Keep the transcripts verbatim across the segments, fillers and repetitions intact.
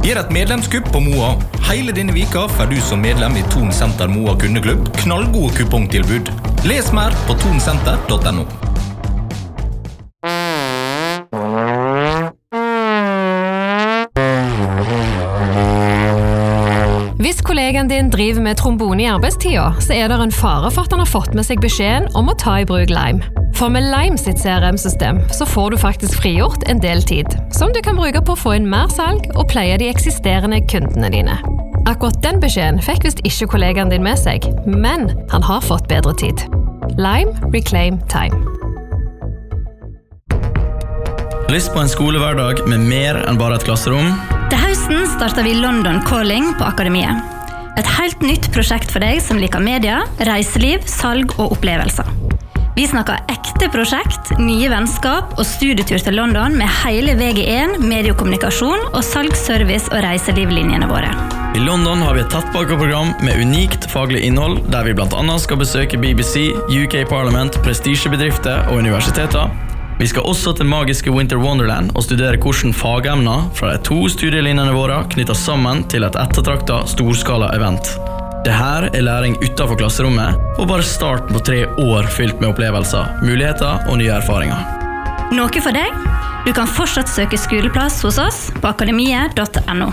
Gjør et medlemskupp på Moa. Hele denne vika får du som medlem i Thon Center Moa kundeklubb knallgode kupongtilbud. Les mer på tonsenter punktum no. Hvis kollegaen din driver med trombone i arbeidstida, så er det en fare for at han har fått med seg beskjeden om å ta i bruk Lime. For med Lime sitt C R M-system så får du faktisk frigjort en del tid, som du kan bruke på å få inn mer salg og pleie de eksisterende kundene dine. Akkurat den beskjeden fikk visst ikke kollegaen din med seg, men han har fått bedre tid. Lime Reclaim Time. Lyst på en skolehverdag med mer enn bare et klasserom? Til høsten starter vi London Calling på Akademiet. Et helt nytt prosjekt for deg som liker media, reiseliv, salg og opplevelser. Vi snakker ekte prosjekt, nye vennskap og studietur til London med hele V G en, mediekommunikasjon og salgsservice og reiselivlinjene våre. I London har vi et tettpakket program med unikt faglig innhold, der vi blant annet skal besøke B B C, U K Parliament, prestisjebedrifter og universiteter. Vi skal også til magiske Winter Wonderland og studere hvordan fagemner fra de to studielinjene våre knytter sammen til et ettertraktet storskala-event. Dette er læring utenfor klasserommet, og bare starten på tre år fylt med opplevelser, muligheter og nye erfaringer. Noe for deg? Du kan fortsatt søke skoleplass hos oss på akademiet punktum no.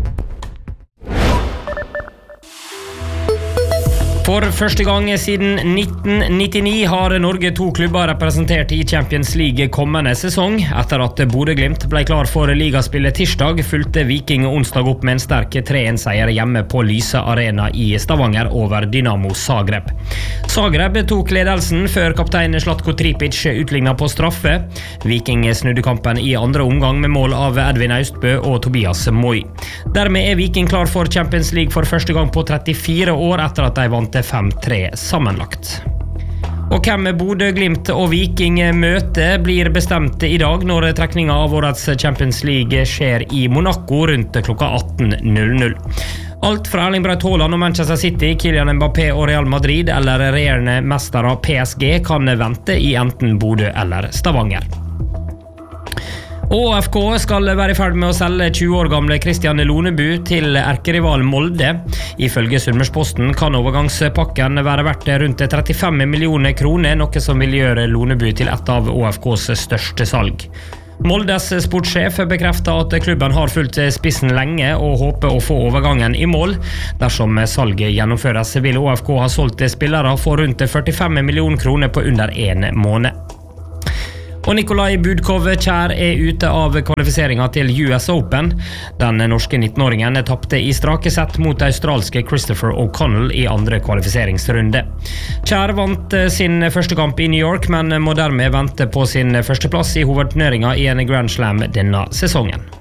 For første gang siden nitten nittini har Norge to klubber representert i Champions League kommende sesong. Etter at Bodø/Glimt ble klar for ligaspillet tirsdag, fulgte Viking onsdag opp med en sterk tre en seier hjemme på Lyse Arena i Stavanger over Dynamo Zagreb. Zagreb tok ledelsen før kaptein Zlatko Tripic utlignet på straffe. Viking snudde kampen i andre omgang med mål av Edvin Austbø og Tobias Moi. Dermed er Viking klar for Champions League for første gang på trettifire år etter at de vant fem tre sammenlagt. Og hvem Bodø/Glimt og Viking møter blir bestemt i dag når trekningen av årets Champions League skjer i Monaco rundt klokka atten null null. Alt fra Erling Braut Haaland og Manchester City, Kylian Mbappé og Real Madrid eller regjerende mestere P S G kan vente i enten Bodø eller Stavanger. O F K skal være i ferd med å selge tjue år gamle Christian Lonebu til erkerival Molde. Ifølge Sunnmørsposten kan overgangspakken være verdt rundt trettifem millioner kroner, noe som vil gjøre Lonebu til et av O F K's største salg. Moldes sportssjef bekrefter at klubben har fulgt spissen lenge og håper å få overgangen i mål. Dersom salget gjennomføres, vil O F K ha solgt spillere for rundt førtifem millioner kroner på under en måned. Og Nikolai Budkov Kjær er ute av kvalifiseringen til U S Open. Den norske nittenåringen tappte i strake sett mot australske Christopher O'Connell i andre kvalifiseringsrunde. Kjær vant sin første kamp i New York, men må dermed vente på sin første plass i hovedturneringen i en Grand Slam denne sesongen.